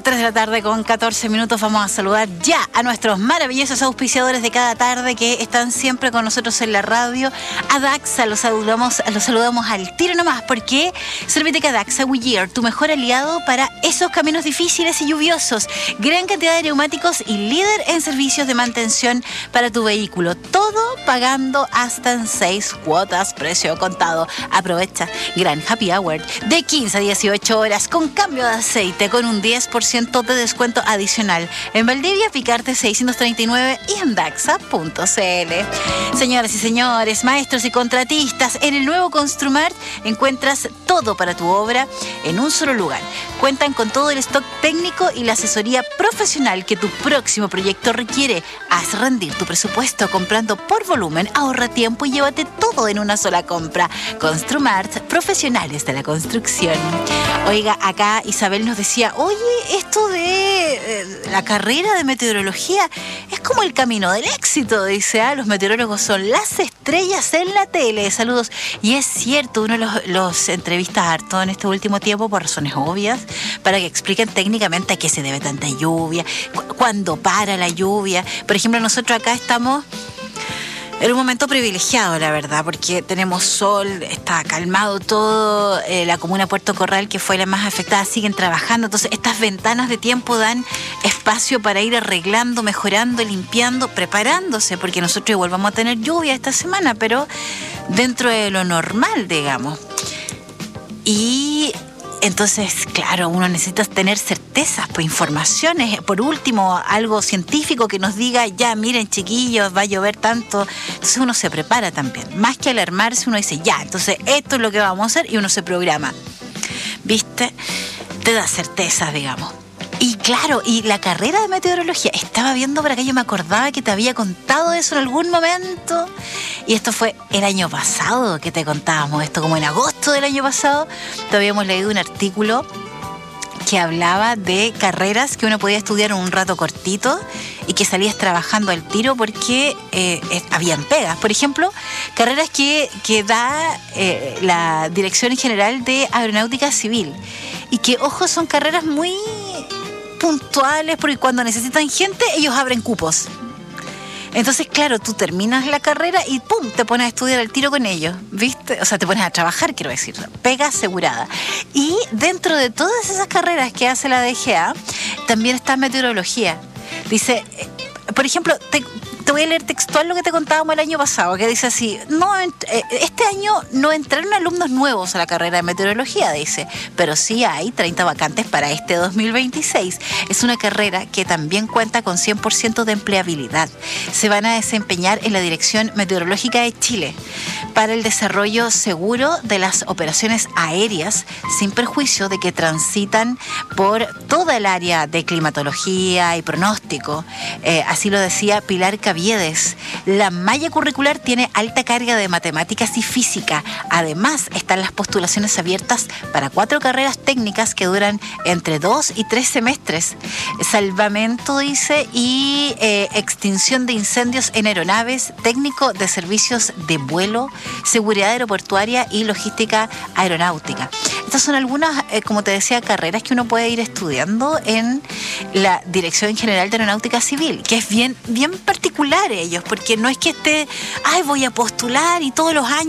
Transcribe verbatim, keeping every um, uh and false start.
tres de la tarde con catorce minutos. Vamos a saludar ya a nuestros maravillosos auspiciadores de cada tarde que están siempre con nosotros en la radio. A Daxa los saludamos, los saludamos al tiro nomás, porque Serviteca Daxa Goodyear, tu mejor aliado para esos caminos difíciles y lluviosos. Gran cantidad de neumáticos y líder en servicios de mantención para tu vehículo. Todo pagando hasta en seis cuotas, precio contado. Aprovecha gran happy hour de quince a dieciocho horas con cambio de aceite con un diez por ciento de descuento adicional. En Valdivia, Picarte seiscientos treinta y nueve y en daxa punto c l. Señoras y señores, maestros y contratistas, en el nuevo Construmart encuentras todo para tu obra en un solo lugar. Cuentan con todo el stock técnico y la asesoría profesional que tu próximo proyecto requiere. Haz rendir tu presupuesto comprando por volumen, ahorra tiempo y llévate todo en una sola compra. Construmart, profesionales de la construcción. Oiga, acá Isabel nos decía, oye, esto de eh, la carrera de meteorología es como el camino del éxito, dice, ah, los meteorólogos son las estrellas en la tele. Saludos. Y es cierto, uno los, los entrevista harto en este último tiempo por razones obvias, para que expliquen técnicamente a qué se debe tanta lluvia, cu- cuándo para la lluvia. Por ejemplo, nosotros acá estamos en un momento privilegiado, la verdad, porque tenemos sol, está calmado todo, eh, la comuna Puerto Corral, que fue la más afectada, siguen trabajando, entonces estas ventanas de tiempo dan espacio para ir arreglando, mejorando, limpiando, preparándose, porque nosotros igual vamos a tener lluvia esta semana, pero dentro de lo normal, digamos. Y entonces, claro, uno necesita tener certezas, pues informaciones, por último, algo científico que nos diga, ya, miren chiquillos, va a llover tanto. Entonces uno se prepara también. Más que alarmarse, uno dice, ya, entonces esto es lo que vamos a hacer y uno se programa. ¿Viste? Te da certezas, digamos. Y claro, y la carrera de meteorología, estaba viendo por acá, yo me acordaba que te había contado eso en algún momento, y esto fue el año pasado que te contábamos esto, como en agosto del año pasado, te habíamos leído un artículo que hablaba de carreras que uno podía estudiar en un rato cortito y que salías trabajando al tiro porque eh, eh, habían pegas. Por ejemplo, carreras que, que da eh, la Dirección General de Aeronáutica Civil, y que, ojo, son carreras muy puntuales, porque cuando necesitan gente ellos abren cupos. Entonces, claro, tú terminas la carrera y ¡pum!, te pones a estudiar al tiro con ellos, ¿viste? O sea, te pones a trabajar, quiero decir, pega asegurada. Y dentro de todas esas carreras que hace la D G A, también está meteorología. Dice, por ejemplo, te, te voy a leer textual lo que te contábamos el año pasado, que dice así, no, este año no entraron alumnos nuevos a la carrera de meteorología, dice, pero sí hay treinta vacantes para este dos mil veintiséis. Es una carrera que también cuenta con cien por ciento de empleabilidad. Se van a desempeñar en la Dirección Meteorológica de Chile para el desarrollo seguro de las operaciones aéreas, sin perjuicio de que transitan por toda el área de climatología y pronóstico. Eh, así lo decía Pilar Caviedes. La malla curricular tiene alta carga de matemáticas y física. Además, están las postulaciones abiertas para cuatro carreras técnicas que duran entre dos y tres semestres. Salvamento, dice, y eh, extinción de incendios en aeronaves, técnico de servicios de vuelo, seguridad aeroportuaria y logística aeronáutica. Estas son algunas, eh, como te decía, carreras que uno puede ir estudiando en la Dirección General de Aeronáutica Civil, que es bien, bien particular ellos, porque no es que esté, ay, voy a postular y todos los años